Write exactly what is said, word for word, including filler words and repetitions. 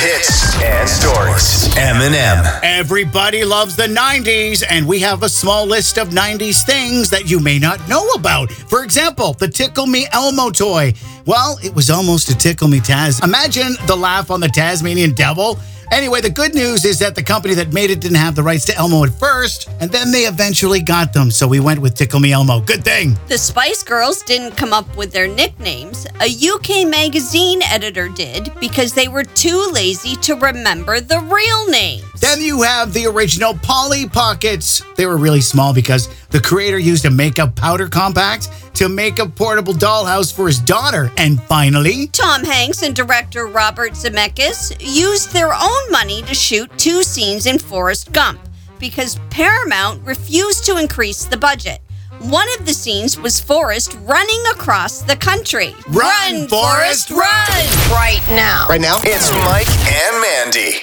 hits and stories. Eminem. Everybody loves the nineties, and we have a small list of nineties things that you may not know about. For example, the Tickle Me Elmo toy. Well, it was almost a Tickle Me Taz. Imagine the laugh on the Tasmanian Devil. Anyway, the good news is that the company that made it didn't have the rights to Elmo at first, and then they eventually got them, so we went with Tickle Me Elmo. Good thing. The Spice Girls didn't come up with their nicknames. A U K magazine editor did because they were too lazy to remember the real names. Then you have the original Polly Pockets. They were really small because the creator used a makeup powder compact to make a portable dollhouse for his daughter. And finally, Tom Hanks and director Robert Zemeckis used their own money to shoot two scenes in Forrest Gump because Paramount refused to increase the budget. One of the scenes was Forrest running across the country. Run, Forrest, run! Right now. Right now, it's Mike and Mandy.